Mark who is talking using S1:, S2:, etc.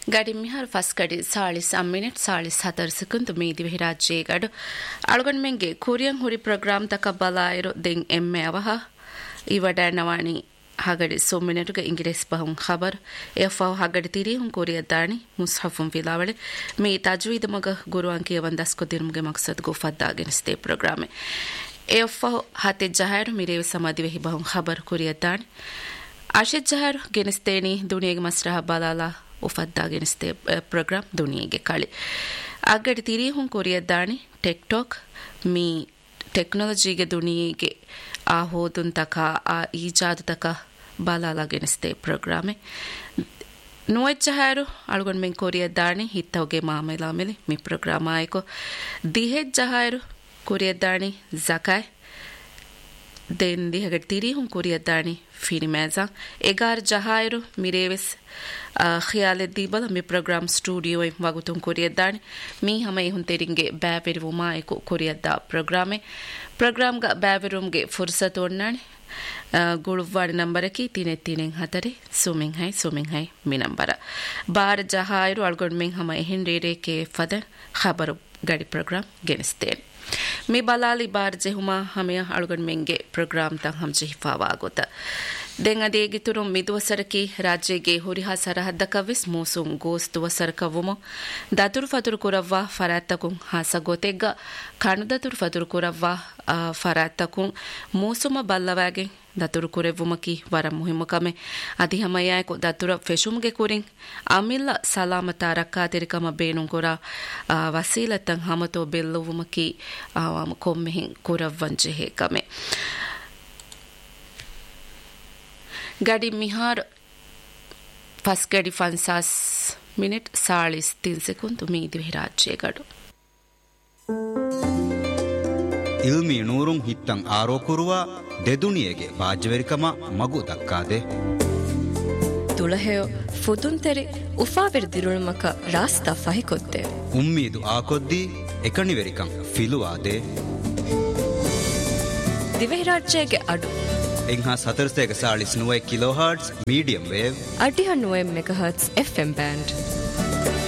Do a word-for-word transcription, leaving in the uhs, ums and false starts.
S1: gadi mihar faskadi salis am minute salis hatar sekund meedi vihirajje gadu algon menge korean huri program takabalairo den emme avaha ivada nawani hagadi so minute ga ingres bahun khabar efa hagadi tiri hun korea dani mushafun filawale me tajweed maga guruan ke wandas ko dirmuge maksad go fadda genste program efa hate jahar mirev samadi vehi bahun khabar korea dani ashid jahar gensteni duniyage masrah balala ufadda genste program duniyage kali agadi tiri hun korea dani tiktok mi technology ge duniyage ಆ ಹೋದುನ್ ತಕ ಆ ಈಜಾದ ತಕ ಬಾಲಾಲ ಗೆನಿಸ್ತೆ ಪ್ರೋಗ್ರಾಮೆ ನುವೆಚ್ಚಹಾರು ಅಳುಗೊಂಡು Meng ಕೊರಿಯ ದಾಣಿ ಹಿತ್ತವಗೆ ಮಾಮೇಲ ಆಮೇಲೆ ಮಿ program ಆಯ್ಕೊ ದಿಹೆಜ್ ಜಹಾರು ಕೊರಿಯ ದಾಣಿ ಜಕಾಯ್ then ದಿಹಗಡ್ ತಿರಿ ಹುಂ ಕೊರಿಯ ದಾಣಿ ಫಿನಿ ಮೇಜಾ ಎಗಾರ್ ಜಹಾರು ಮಿರೇವೆಸ್ ಖಿಯಾಲೆ ದೀಬಲ ಮಿ program studio M ವಗುತುಂ ಕೊರಿಯ ದಾಣಿ ಮಿ ಹಮೈ ಹುಂ ತೆರಿಂಗೆ ಬ್ಯಾವೆರು ಮಾಯ್ಕೊ ಕೊರಿಯ ದಾ ಪ್ರೋಗ್ರಾಮೆ ಪ್ರೋಗ್ರಾಮ್ ಗ ಬ್ಯಾವೆರುಮ್ ಗೆ ಫುರ್ಸತ್ ಒಣ್ಣಾಣಿ ಗುಳುವಾಡಿ ನಂಬರಕಿ ತಿನೆ ತಿನೆ ಹತರೆ ಸೋಮಿಂಗ್ ಹೈ ಸೋಮಿಂಗ್ ಹೈ ಮಿ ನಂಬರ ಬಾರ್ ಜಹಾರು ಅಳ್ಗೊಂಡು ಮೆಂಗ್ ಹಮೈ ಹಿನ್ ರೇರೆ ಕೆ ಫದ ಖಬರು ಗಡಿ ಪ್ರೋಗ್ರಾಮ್ ಗೆನಿಸ್ತೇನೆ ಮಿ ಬಲಾಲಿ ಬಾರ್ ಜೆಹುಮಾ ಹಮೆಯ ಅಳ್ಗೊಂಡು ಮೆಂಗೆ ಪ್ರೋಗ್ರಾಮ್ ತ ಹಮ್ ಜಿಹಿಫಾವಾ ಆಗೋತ ದೆಂಗದೇಗಿ ತುರುಂ ಮಿದುವಸರಕಿ ರಾಜ್ಯಗೆ ಹುರಿಹಾ ಸರಹದ್ದಕವಿಸ್ ಮೂಸುಂ ಗೋಸ್ತುವ ಸರಕವುಮು ದತುರು ಫತುರು ಕುರವ್ವ ಫರಾತ್ತಕುಂ ಹಾಸಗೋತೆಗ್ಗ ಕಣುದತುರು ಫತುರು ಕುರವ್ವ ಫರಾತ್ತಕುಂ ಮೂಸುಮ ಬಲ್ಲವಾಗೆ ದತುರು ಕುರೆವುಮಕಿ ವರ ಮುಹಿಮುಕಮೆ ಅಧಿಹಮಯಾಯಕು ದತುರ ಫೆಶುಮ್ಗೆ ಕುರಿಂ ಅಮಿಲ್ಲ ಸಲಾಮತ ರಕ್ಕಾತಿರಿಕಮ ಬೇಣುಂ ಕುರ ವಸೀಲತಂ ಹಮತೋ ಬೆಲ್ಲುವುಮಕಿ ಕೊಮ್ಮೆಹಿಂ ಕುರವ್ವಂಜೆ ಹೇಕಮೆ gadi mihar pas gadi fansas minute salis tin sekund meedi vihirajje gadu
S2: ilmi nurun hittan aro kuruwa deduniyege bajverikama magu dakkade
S3: tulaheyo futunteri ufaver dirulmaka rasta fahikotte
S2: ummidu akoddi ekani verikam filuade
S3: divihirajjege adu
S2: එංහා සතරසේක සාලිස් නුවයි කිලෝහර්ට්ස් medium wave
S3: අඩිහ නුවයි මෙගහර්ට්ස් F M band